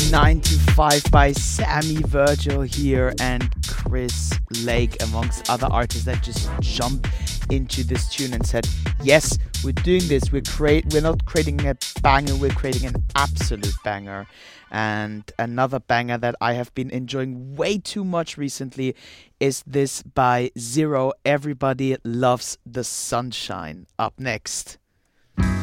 9 to 5 by Sammy Virgil here and Chris Lake, amongst other artists that just jumped into this tune and said, yes, we're doing this. We're not creating a banger, we're creating an absolute banger. And another banger that I have been enjoying way too much recently is this by Zero, Everybody Loves the Sunshine. Up next.